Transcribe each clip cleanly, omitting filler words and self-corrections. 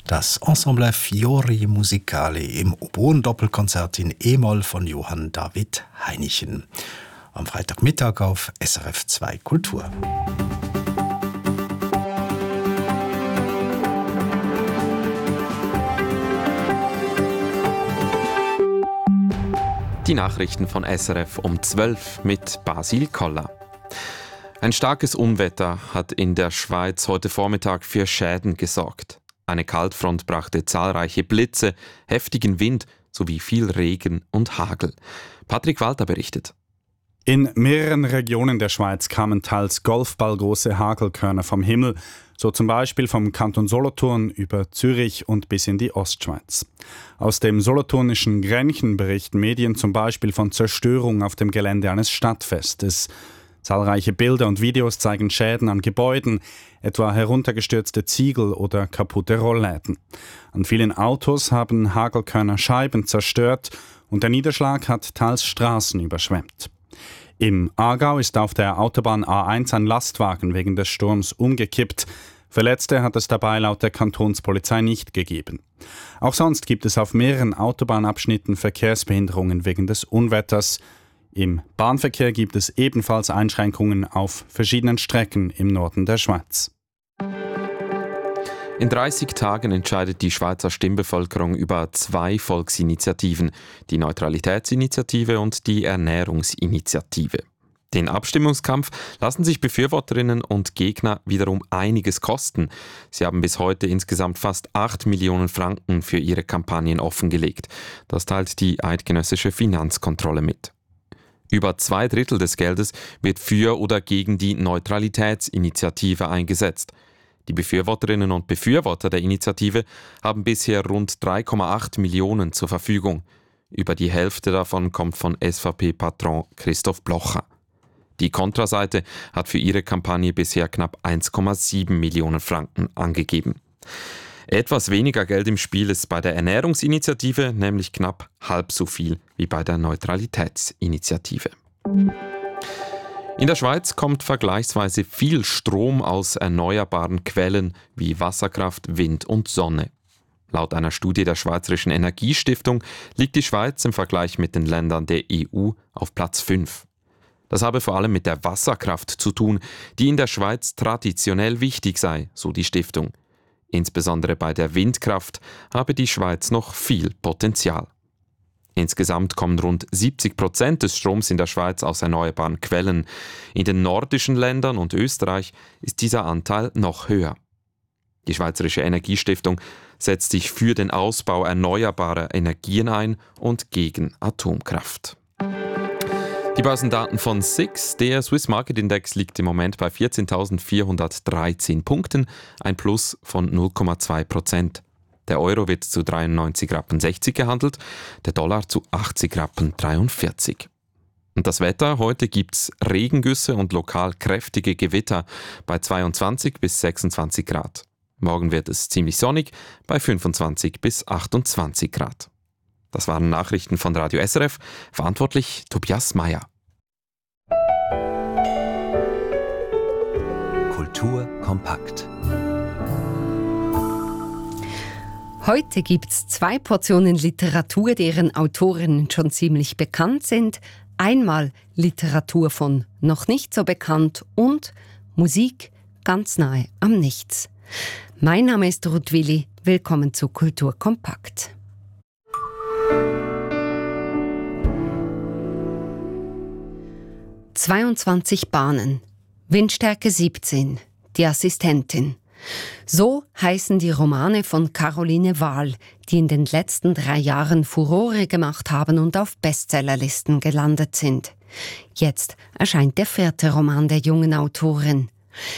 Das Ensemble Fiori Musicale im Oboen-Doppelkonzert in E-Moll von Johann David Heinichen. Am Freitagmittag auf SRF 2 Kultur. Die Nachrichten von SRF um 12 mit Basil Koller. Ein starkes Unwetter hat in der Schweiz heute Vormittag für Schäden gesorgt. Eine Kaltfront brachte zahlreiche Blitze, heftigen Wind sowie viel Regen und Hagel. Patrick Walter berichtet. In mehreren Regionen der Schweiz kamen teils golfballgroße Hagelkörner vom Himmel, so zum Beispiel vom Kanton Solothurn über Zürich und bis in die Ostschweiz. Aus dem solothurnischen Grenchen berichten Medien zum Beispiel von Zerstörung auf dem Gelände eines Stadtfestes. Zahlreiche Bilder und Videos zeigen Schäden an Gebäuden, etwa heruntergestürzte Ziegel oder kaputte Rollläden. An vielen Autos haben Hagelkörner Scheiben zerstört und der Niederschlag hat teils Straßen überschwemmt. Im Aargau ist auf der Autobahn A1 ein Lastwagen wegen des Sturms umgekippt. Verletzte hat es dabei laut der Kantonspolizei nicht gegeben. Auch sonst gibt es auf mehreren Autobahnabschnitten Verkehrsbehinderungen wegen des Unwetters. Im Bahnverkehr gibt es ebenfalls Einschränkungen auf verschiedenen Strecken im Norden der Schweiz. In 30 Tagen entscheidet die Schweizer Stimmbevölkerung über 2 Volksinitiativen, die Neutralitätsinitiative und die Ernährungsinitiative. Den Abstimmungskampf lassen sich Befürworterinnen und Gegner wiederum einiges kosten. Sie haben bis heute insgesamt fast 8 Millionen Franken für ihre Kampagnen offengelegt. Das teilt die eidgenössische Finanzkontrolle mit. Über 2/3 des Geldes wird für oder gegen die Neutralitätsinitiative eingesetzt. Die Befürworterinnen und Befürworter der Initiative haben bisher rund 3,8 Millionen zur Verfügung. Über die Hälfte davon kommt von SVP-Patron Christoph Blocher. Die Kontraseite hat für ihre Kampagne bisher knapp 1,7 Millionen Franken angegeben. Etwas weniger Geld im Spiel ist bei der Ernährungsinitiative, nämlich knapp halb so viel wie bei der Neutralitätsinitiative. In der Schweiz kommt vergleichsweise viel Strom aus erneuerbaren Quellen wie Wasserkraft, Wind und Sonne. Laut einer Studie der Schweizerischen Energiestiftung liegt die Schweiz im Vergleich mit den Ländern der EU auf Platz 5. Das habe vor allem mit der Wasserkraft zu tun, die in der Schweiz traditionell wichtig sei, so die Stiftung. Insbesondere bei der Windkraft habe die Schweiz noch viel Potenzial. Insgesamt kommen rund 70% des Stroms in der Schweiz aus erneuerbaren Quellen. In den nordischen Ländern und Österreich ist dieser Anteil noch höher. Die Schweizerische Energiestiftung setzt sich für den Ausbau erneuerbarer Energien ein und gegen Atomkraft. Die Börsendaten von SIX, der Swiss Market Index, liegt im Moment bei 14.413 Punkten, ein Plus von 0,2%. Der Euro wird zu 93,60 Rappen gehandelt, der Dollar zu 80,43 Rappen. Und das Wetter: Heute gibt es Regengüsse und lokal kräftige Gewitter bei 22 bis 26 Grad. Morgen wird es ziemlich sonnig bei 25 bis 28 Grad. Das waren Nachrichten von Radio SRF, verantwortlich Tobias Meyer. Kultur kompakt. Heute gibt es 2 Portionen Literatur, deren Autorinnen schon ziemlich bekannt sind. Einmal Literatur von noch nicht so bekannt und Musik ganz nahe am Nichts. Mein Name ist Ruth Willi. Willkommen zu Kultur kompakt. »22 Bahnen, Windstärke 17, die Assistentin«. So heißen die Romane von Caroline Wahl, die in den letzten 3 Jahren Furore gemacht haben und auf Bestsellerlisten gelandet sind. Jetzt erscheint der 4. Roman der jungen Autorin.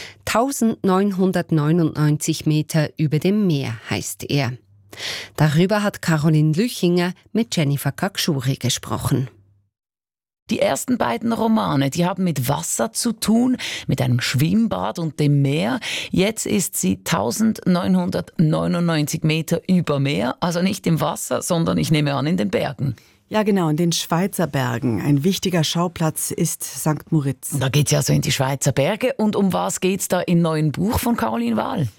1999 Meter über dem Meer heißt er. Darüber hat Caroline Lüchinger mit Jennifer Kakschuri gesprochen. Die ersten beiden Romane, die haben mit Wasser zu tun, mit einem Schwimmbad und dem Meer. Jetzt ist sie 1999 Meter über Meer, also nicht im Wasser, sondern ich nehme an in den Bergen. Ja genau, in den Schweizer Bergen. Ein wichtiger Schauplatz ist St. Moritz. Da geht's ja so in die Schweizer Berge. Und um was geht's da im neuen Buch von Caroline Wahl?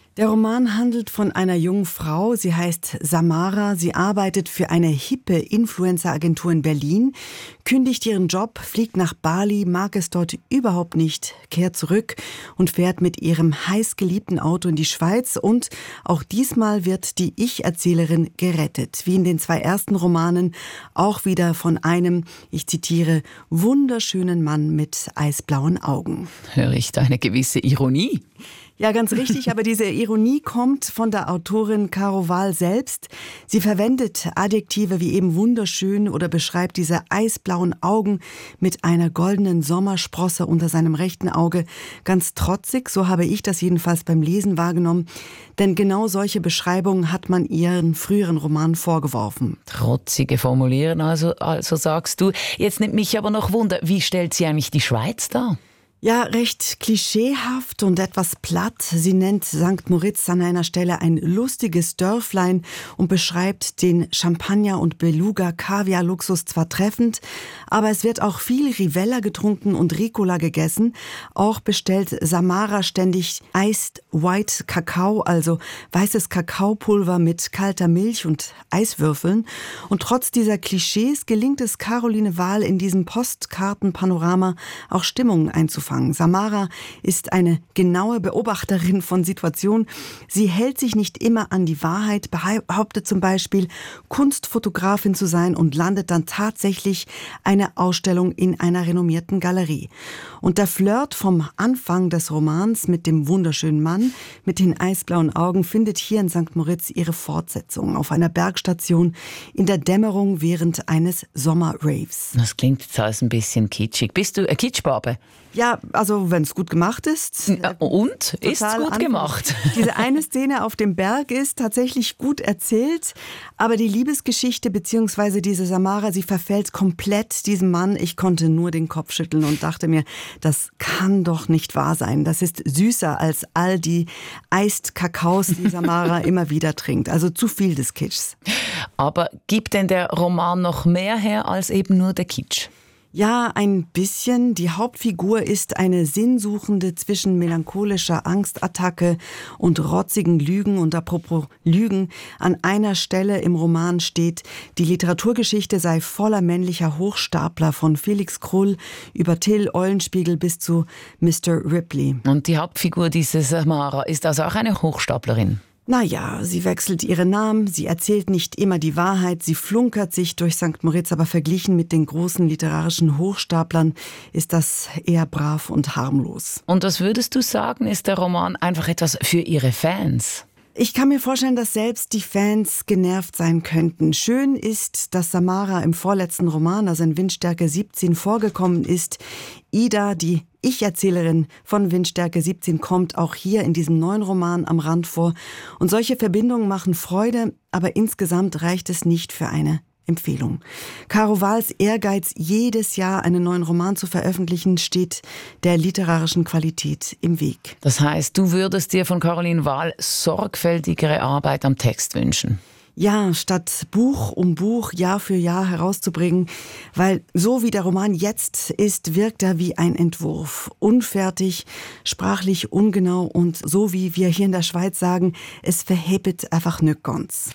Der Roman handelt von einer jungen Frau, sie heißt Samara, sie arbeitet für eine hippe Influencer-Agentur in Berlin, kündigt ihren Job, fliegt nach Bali, mag es dort überhaupt nicht, kehrt zurück und fährt mit ihrem heißgeliebten Auto in die Schweiz und auch diesmal wird die Ich-Erzählerin gerettet, wie in den 2 ersten Romanen, auch wieder von einem, ich zitiere, wunderschönen Mann mit eisblauen Augen. Höre ich da eine gewisse Ironie? Ja, ganz richtig, aber diese Ironie kommt von der Autorin Caro Wahl selbst. Sie verwendet Adjektive wie eben wunderschön oder beschreibt diese eisblauen Augen mit einer goldenen Sommersprosse unter seinem rechten Auge. Ganz trotzig, so habe ich das jedenfalls beim Lesen wahrgenommen. Denn genau solche Beschreibungen hat man ihren früheren Roman vorgeworfen. Trotzige Formulieren, also sagst du. Jetzt nimmt mich aber noch Wunder, wie stellt sie eigentlich die Schweiz dar? Ja, recht klischeehaft und etwas platt. Sie nennt St. Moritz an einer Stelle ein lustiges Dörflein und beschreibt den Champagner- und Beluga-Kaviar-Luxus zwar treffend, aber es wird auch viel Rivella getrunken und Ricola gegessen. Auch bestellt Samara ständig Iced White Kakao, also weißes Kakaopulver mit kalter Milch und Eiswürfeln. Und trotz dieser Klischees gelingt es Caroline Wahl in diesem Postkartenpanorama auch Stimmungen einzufangen. Samara ist eine genaue Beobachterin von Situationen. Sie hält sich nicht immer an die Wahrheit, behauptet zum Beispiel, Kunstfotografin zu sein und landet dann tatsächlich eine Ausstellung in einer renommierten Galerie. Und der Flirt vom Anfang des Romans mit dem wunderschönen Mann mit den eisblauen Augen findet hier in St. Moritz ihre Fortsetzung auf einer Bergstation in der Dämmerung während eines Sommerraves. Das klingt jetzt alles ein bisschen kitschig. Bist du eine Kitschbarbe? Ja, also wenn es gut gemacht ist. Und? Ist es gut gemacht? Diese eine Szene auf dem Berg ist tatsächlich gut erzählt, aber die Liebesgeschichte bzw. diese Samara, sie verfällt komplett diesem Mann. Ich konnte nur den Kopf schütteln und dachte mir, das kann doch nicht wahr sein. Das ist süßer als all die Iced Kakaos, die Samara immer wieder trinkt. Also zu viel des Kitschs. Aber gibt denn der Roman noch mehr her als eben nur der Kitsch? Ja, ein bisschen. Die Hauptfigur ist eine Sinnsuchende zwischen melancholischer Angstattacke und rotzigen Lügen. Und apropos Lügen, an einer Stelle im Roman steht, die Literaturgeschichte sei voller männlicher Hochstapler von Felix Krull über Till Eulenspiegel bis zu Mr. Ripley. Und die Hauptfigur dieser Samara ist also auch eine Hochstaplerin? Naja, sie wechselt ihren Namen, sie erzählt nicht immer die Wahrheit, sie flunkert sich durch St. Moritz, aber verglichen mit den großen literarischen Hochstaplern ist das eher brav und harmlos. Und was würdest du sagen, ist der Roman einfach etwas für ihre Fans? Ich kann mir vorstellen, dass selbst die Fans genervt sein könnten. Schön ist, dass Samara im vorletzten Roman, also in Windstärke 17, vorgekommen ist. Ida, die Ich-Erzählerin von Windstärke 17, kommt auch hier in diesem neuen Roman am Rand vor. Und solche Verbindungen machen Freude, aber insgesamt reicht es nicht für eine Empfehlung. Caro Wahls Ehrgeiz, jedes Jahr einen neuen Roman zu veröffentlichen, steht der literarischen Qualität im Weg. Das heißt, du würdest dir von Caroline Wahl sorgfältigere Arbeit am Text wünschen? Ja, statt Buch um Buch Jahr für Jahr herauszubringen, weil so wie der Roman jetzt ist, wirkt er wie ein Entwurf. Unfertig, sprachlich ungenau und so wie wir hier in der Schweiz sagen, es verhebet einfach nicht ganz.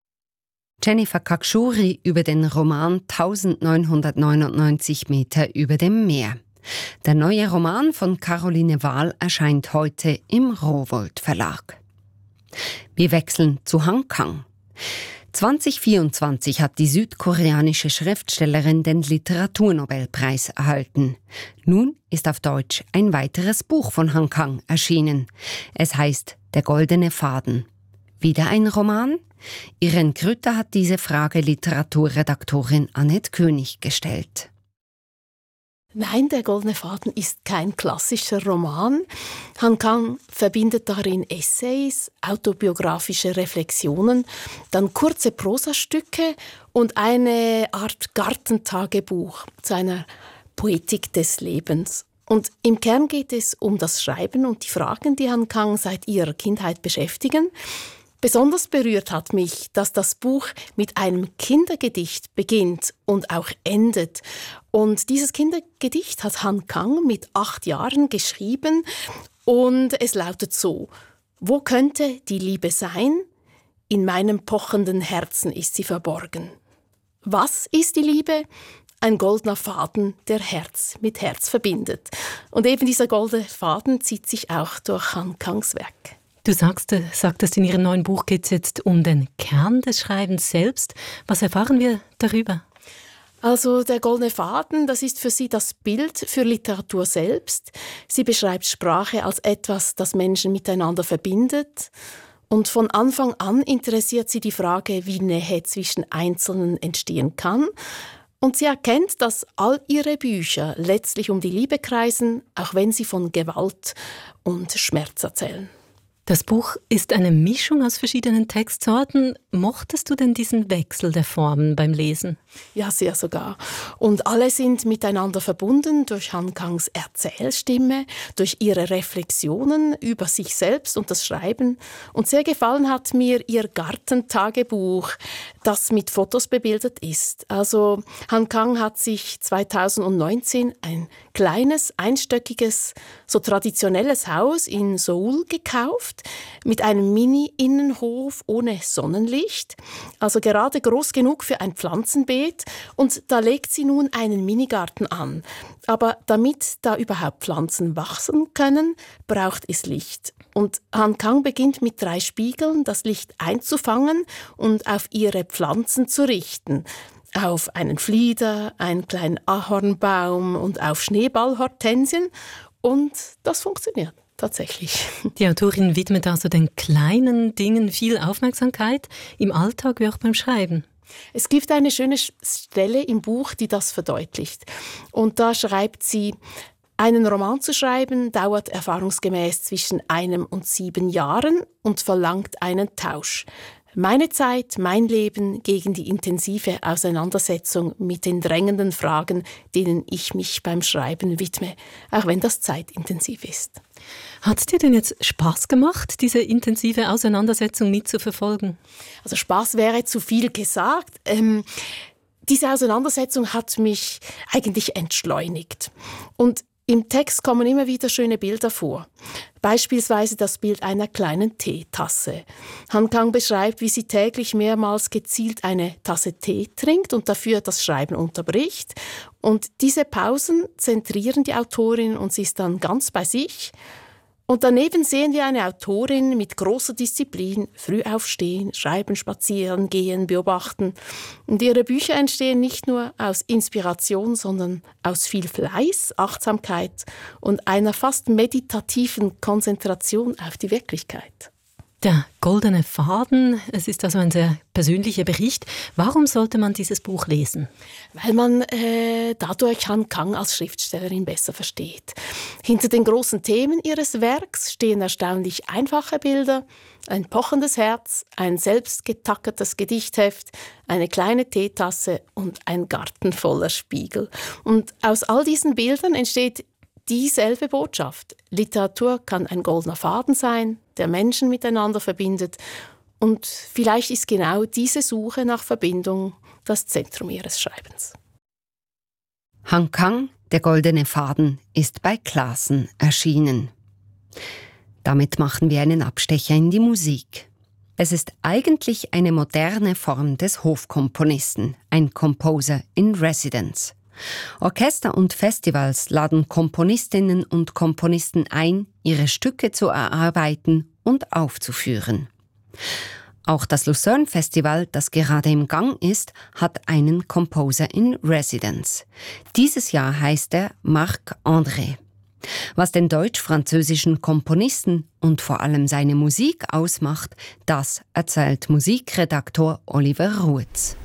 Jennifer Kakshuri über den Roman 1999 Meter über dem Meer. Der neue Roman von Caroline Wahl erscheint heute im Rowohlt Verlag. Wir wechseln zu Hong Kong. 2024 hat die südkoreanische Schriftstellerin den Literaturnobelpreis erhalten. Nun ist auf Deutsch ein weiteres Buch von Han Kang erschienen. Es heißt Der goldene Faden. Wieder ein Roman? Irene Grütter hat diese Frage Literaturredaktorin Annette König gestellt. Nein, der goldene Faden ist kein klassischer Roman. Han Kang verbindet darin Essays, autobiografische Reflexionen, dann kurze Prosastücke und eine Art Gartentagebuch zu einer Poetik des Lebens. Und im Kern geht es um das Schreiben und die Fragen, die Han Kang seit ihrer Kindheit beschäftigen. Besonders berührt hat mich, dass das Buch mit einem Kindergedicht beginnt und auch endet. Und dieses Kindergedicht hat Han Kang mit 8 Jahren geschrieben und es lautet so: Wo könnte die Liebe sein? In meinem pochenden Herzen ist sie verborgen. Was ist die Liebe? Ein goldener Faden, der Herz mit Herz verbindet. Und eben dieser goldene Faden zieht sich auch durch Han Kangs Werk. Du sagtest, in Ihrem neuen Buch geht es jetzt um den Kern des Schreibens selbst. Was erfahren wir darüber? Also der goldene Faden, das ist für sie das Bild für Literatur selbst. Sie beschreibt Sprache als etwas, das Menschen miteinander verbindet. Und von Anfang an interessiert sie die Frage, wie Nähe zwischen Einzelnen entstehen kann. Und sie erkennt, dass all ihre Bücher letztlich um die Liebe kreisen, auch wenn sie von Gewalt und Schmerz erzählen. Das Buch ist eine Mischung aus verschiedenen Textsorten. Mochtest du denn diesen Wechsel der Formen beim Lesen? Ja, sehr sogar. Und alle sind miteinander verbunden durch Han Kangs Erzählstimme, durch ihre Reflexionen über sich selbst und das Schreiben. Und sehr gefallen hat mir ihr Gartentagebuch, das mit Fotos bebildert ist. Also Han Kang hat sich 2019 ein kleines, einstöckiges, so traditionelles Haus in Seoul gekauft, mit einem Mini-Innenhof ohne Sonnenlicht, also gerade groß genug für ein Pflanzenbeet, und da legt sie nun einen Minigarten an. Aber damit da überhaupt Pflanzen wachsen können, braucht es Licht. Und Han Kang beginnt mit 3 Spiegeln, das Licht einzufangen und auf ihre Pflanzen zu richten. Auf einen Flieder, einen kleinen Ahornbaum und auf Schneeballhortensien. Und das funktioniert tatsächlich. Die Autorin widmet also den kleinen Dingen viel Aufmerksamkeit, im Alltag wie auch beim Schreiben. Es gibt eine schöne Stelle im Buch, die das verdeutlicht. Und da schreibt sie: Einen Roman zu schreiben dauert erfahrungsgemäß zwischen 1 und 7 Jahren und verlangt einen Tausch. Meine Zeit, mein Leben gegen die intensive Auseinandersetzung mit den drängenden Fragen, denen ich mich beim Schreiben widme, auch wenn das zeitintensiv ist. Hat es dir denn jetzt Spaß gemacht, diese intensive Auseinandersetzung mitzuverfolgen? Also Spaß wäre zu viel gesagt. Diese Auseinandersetzung hat mich eigentlich entschleunigt. Und im Text kommen immer wieder schöne Bilder vor. Beispielsweise das Bild einer kleinen Teetasse. Han Kang beschreibt, wie sie täglich mehrmals gezielt eine Tasse Tee trinkt und dafür das Schreiben unterbricht. Und diese Pausen zentrieren die Autorin und sie ist dann ganz bei sich. Und daneben sehen wir eine Autorin mit großer Disziplin, früh aufstehen, schreiben, spazieren, gehen, beobachten. Und ihre Bücher entstehen nicht nur aus Inspiration, sondern aus viel Fleiß, Achtsamkeit und einer fast meditativen Konzentration auf die Wirklichkeit. Der goldene Faden, es ist also ein sehr persönlicher Bericht. Warum sollte man dieses Buch lesen? Weil man dadurch Han Kang als Schriftstellerin besser versteht. Hinter den großen Themen ihres Werks stehen erstaunlich einfache Bilder, ein pochendes Herz, ein selbst getackertes Gedichtheft, eine kleine Teetasse und ein Garten voller Spiegel. Und aus all diesen Bildern entsteht dieselbe Botschaft. Literatur kann ein goldener Faden sein, der Menschen miteinander verbindet. Und vielleicht ist genau diese Suche nach Verbindung das Zentrum ihres Schreibens. Han Kang, der goldene Faden, ist bei Clasen erschienen. Damit machen wir einen Abstecher in die Musik. Es ist eigentlich eine moderne Form des Hofkomponisten, ein Composer in Residence. Orchester und Festivals laden Komponistinnen und Komponisten ein, ihre Stücke zu erarbeiten und aufzuführen. Auch das Lucerne Festival, das gerade im Gang ist, hat einen Composer in Residence. Dieses Jahr heißt er Marc André. Was den deutsch-französischen Komponisten und vor allem seine Musik ausmacht, das erzählt Musikredaktor Oliver Ruetz.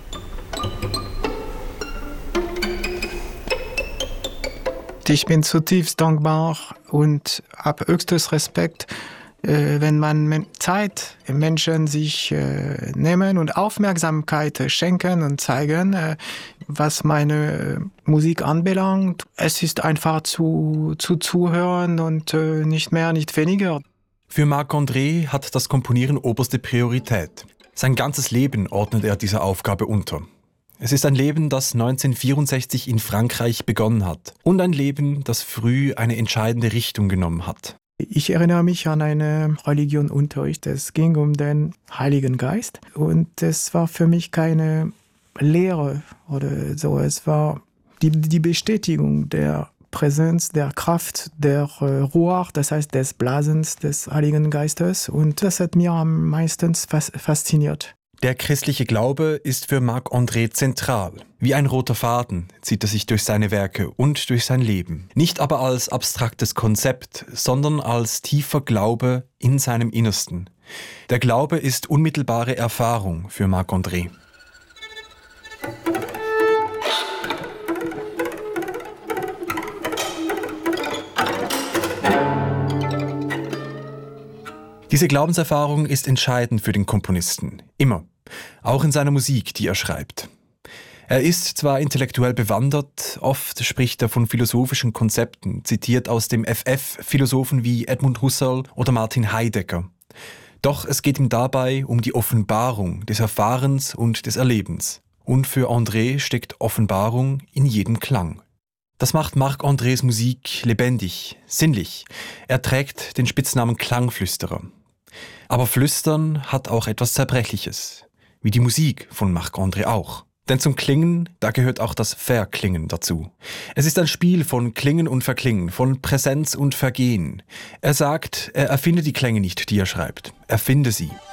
Ich bin zutiefst dankbar und habe höchstes Respekt, wenn man Zeit Menschen sich nehmen und Aufmerksamkeit schenken und zeigen, was meine Musik anbelangt. Es ist einfach zuhören und nicht mehr, nicht weniger. Für Marc André hat das Komponieren oberste Priorität. Sein ganzes Leben ordnet er dieser Aufgabe unter. Es ist ein Leben, das 1964 in Frankreich begonnen hat und ein Leben, das früh eine entscheidende Richtung genommen hat. Ich erinnere mich an einen Religionsunterricht. Es ging um den Heiligen Geist und es war für mich keine Lehre oder so. Es war die Bestätigung der Präsenz, der Kraft, der Ruach, das heißt des Blasens des Heiligen Geistes, und das hat mir am meisten fasziniert. Der christliche Glaube ist für Marc-André zentral. Wie ein roter Faden zieht er sich durch seine Werke und durch sein Leben. Nicht aber als abstraktes Konzept, sondern als tiefer Glaube in seinem Innersten. Der Glaube ist unmittelbare Erfahrung für Marc-André. Diese Glaubenserfahrung ist entscheidend für den Komponisten. Immer. Auch in seiner Musik, die er schreibt. Er ist zwar intellektuell bewandert, oft spricht er von philosophischen Konzepten, zitiert aus dem FF Philosophen wie Edmund Husserl oder Martin Heidegger. Doch es geht ihm dabei um die Offenbarung des Erfahrens und des Erlebens. Und für André steckt Offenbarung in jedem Klang. Das macht Marc-Andrés Musik lebendig, sinnlich. Er trägt den Spitznamen Klangflüsterer. Aber Flüstern hat auch etwas Zerbrechliches, wie die Musik von Marc-André auch. Denn zum Klingen, da gehört auch das Verklingen dazu. Es ist ein Spiel von Klingen und Verklingen, von Präsenz und Vergehen. Er sagt, er erfinde die Klänge nicht, die er schreibt. Er finde sie.